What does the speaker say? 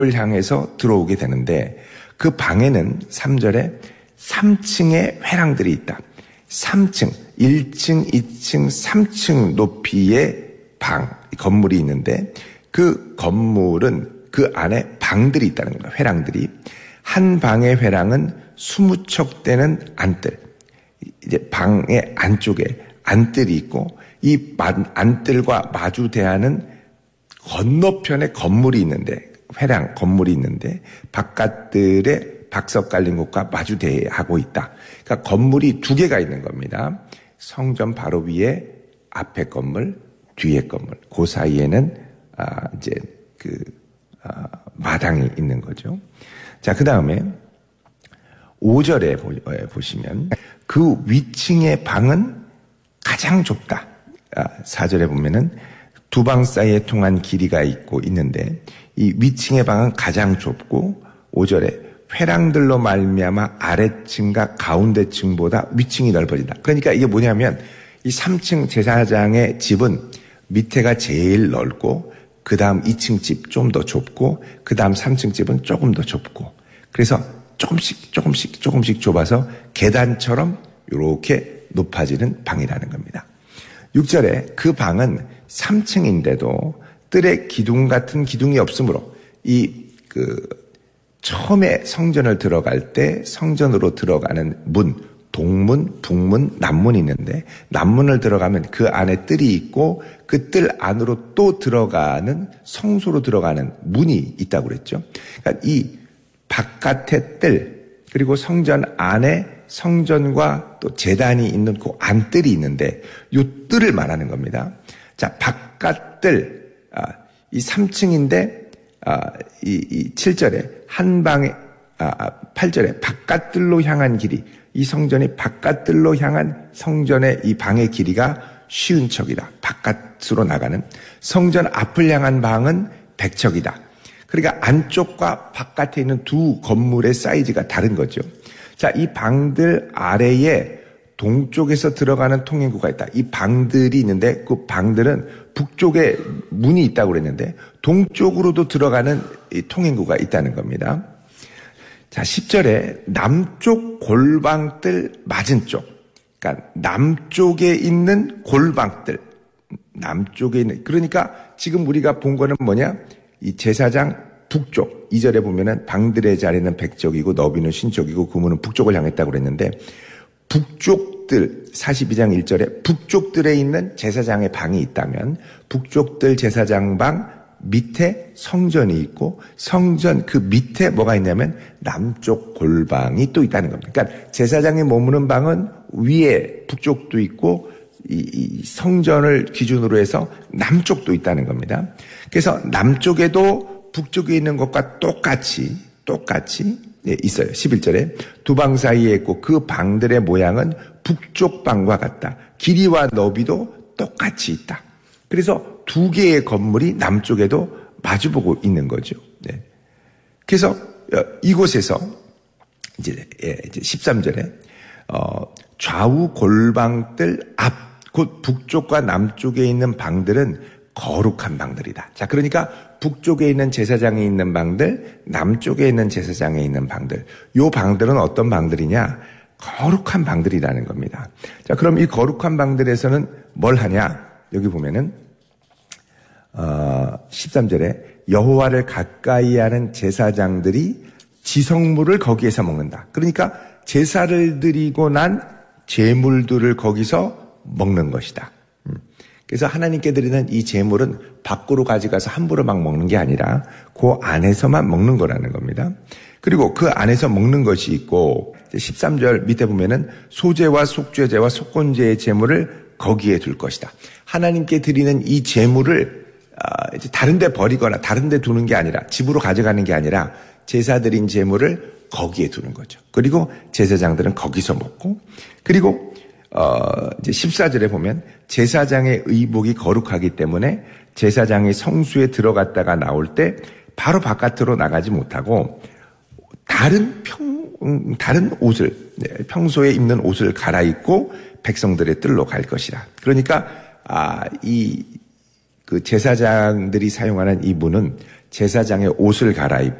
향해서 들어오게 되는데 그 방에는 3절에 3층의 회랑들이 있다. 3층, 1층, 2층, 3층 높이의 건물이 있는데 그 건물은 그 안에 방들이 있다는 겁니다. 회랑들이. 한 방의 회랑은 20척 되는 이제 방의 안쪽에 안뜰이 있고 이 안뜰과 마주 대하는 건너편에 건물이 있는데 회랑 건물이 있는데 바깥들의 박석 깔린 곳과 마주 대하고 있다. 그러니까 건물이 두 개가 있는 겁니다. 성전 바로 위에 앞에 건물, 뒤에 건물. 그 사이에는 이제 마당이 있는 거죠. 자, 그 다음에 5절에 보시면 그 위층의 방은 가장 좁다. 4절에 보면은 두 방 사이에 통한 길이가 있는데 이 위층의 방은 가장 좁고 5절에 회랑들로 말미암아 아래층과 가운데층보다 위층이 넓어진다. 그러니까 이게 뭐냐면 이 3층 제사장의 집은 밑에가 제일 넓고 그 다음 2층 집 좀 더 좁고 그 다음 3층 집은 조금 더 좁고 그래서 조금씩 좁아서 계단처럼 이렇게 높아지는 방이라는 겁니다. 6절에 그 방은 3층인데도 뜰에 기둥 같은 기둥이 없으므로 처음에 성전을 들어갈 때 성전으로 들어가는 문, 동문, 북문, 남문이 있는데 남문을 들어가면 그 안에 뜰이 있고 그 뜰 안으로 또 들어가는 성소로 들어가는 문이 있다고 그랬죠. 그러니까 이 바깥의 뜰 그리고 성전 안에 성전과 또 제단이 있는 그 안뜰이 있는데 이 뜰을 말하는 겁니다. 자, 바깥뜰 이 3층인데 이 7절에 한 방에 8절에 바깥뜰로 향한 길이 이 성전이 바깥뜰로 향한 성전의 이 방의 길이가 50척이다. 바깥으로 나가는 성전 앞을 향한 방은 100척이다. 그러니까 안쪽과 바깥에 있는 두 건물의 사이즈가 다른 거죠. 자, 이 방들 아래에 동쪽에서 들어가는 통행구가 있다. 이 방들이 있는데 그 방들은 북쪽에 문이 있다고 그랬는데 동쪽으로도 들어가는 이 통행구가 있다는 겁니다. 자, 10절에 남쪽 골방뜰 맞은쪽. 그러니까 남쪽에 있는 골방뜰. 남쪽에 있는, 그러니까 지금 우리가 본 거는 뭐냐? 이 제사장 북쪽. 2절에 보면은 방들의 자리는 백쪽이고 너비는 신쪽이고 그문은 북쪽을 향했다고 그랬는데 북쪽들 42장 1절에 북쪽들에 있는 제사장의 방이 있다면 북쪽들 제사장 방 밑에 성전이 있고 성전 그 밑에 뭐가 있냐면 남쪽 골방이 또 있다는 겁니다. 그러니까 제사장이 머무는 방은 위에 북쪽도 있고 이 성전을 기준으로 해서 남쪽도 있다는 겁니다. 그래서 남쪽에도 북쪽에 있는 것과 똑같이 있어요. 11절에 두 방 사이에 있고 그 방들의 모양은 북쪽 방과 같다. 길이와 너비도 똑같이 있다. 그래서 두 개의 건물이 남쪽에도 마주보고 있는 거죠. 네. 그래서 이곳에서 이제 13절에 좌우 골방들 앞 곧 북쪽과 남쪽에 있는 방들은 거룩한 방들이다. 자, 그러니까 북쪽에 있는 제사장에 있는 방들, 남쪽에 있는 제사장에 있는 방들. 요 방들은 어떤 방들이냐? 거룩한 방들이라는 겁니다. 자, 그럼 이 거룩한 방들에서는 뭘 하냐? 여기 보면은 13절에 여호와를 가까이 하는 제사장들이 지성물을 거기에서 먹는다. 그러니까 제사를 드리고 난 제물들을 거기서 먹는 것이다. 그래서 하나님께 드리는 이 제물은 밖으로 가져가서 함부로 막 먹는 게 아니라 그 안에서만 먹는 거라는 겁니다. 그리고 그 안에서 먹는 것이 있고 13절 밑에 보면은 소제와 속죄제와 속건제의 제물을 거기에 둘 것이다. 하나님께 드리는 이 제물을 이제 다른 데 버리거나 다른 데 두는 게 아니라 집으로 가져가는 게 아니라 제사 드린 제물을 거기에 두는 거죠. 그리고 제사장들은 거기서 먹고 그리고 이제 14절에 보면 제사장의 의복이 거룩하기 때문에 제사장이 성수에 들어갔다가 나올 때 바로 바깥으로 나가지 못하고 다른 옷을 평소에 입는 옷을 갈아입고 백성들의 뜰로 갈 것이라. 그러니까 그 제사장들이 사용하는 이 문은 제사장의 옷을 갈아입고